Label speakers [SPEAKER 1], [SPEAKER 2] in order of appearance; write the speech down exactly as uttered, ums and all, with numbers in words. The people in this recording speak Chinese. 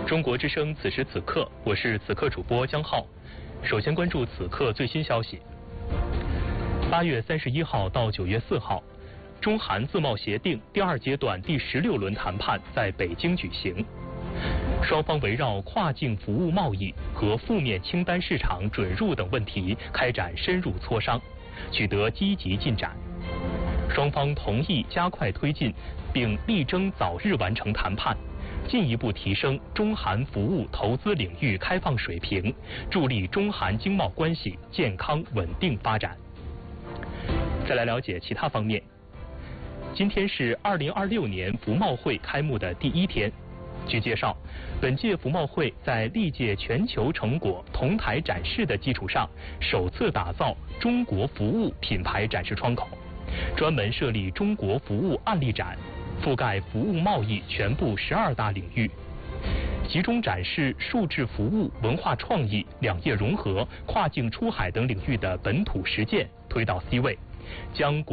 [SPEAKER 1] 中国之声此时此刻，我是此刻主播江浩。首先关注此刻最新消息。八月三十一号到九月四号，中韩自贸协定第二阶段第十六轮谈判在北京举行，双方围绕跨境服务贸易和负面清单市场准入等问题开展深入磋商，取得积极进展。双方同意加快推进，并力争早日完成谈判，进一步提升中韩服务投资领域开放水平，助力中韩经贸关系健康稳定发展。再来了解其他方面。今天是二零二六年服贸会开幕的第一天。据介绍，本届服贸会在历届全球成果同台展示的基础上，首次打造中国服务品牌展示窗口，专门设立中国服务案例展，覆盖服务贸易全部十二大领域，集中展示数字服务、文化创意、两业融合、跨境出海等领域的本土实践推到 C 位，将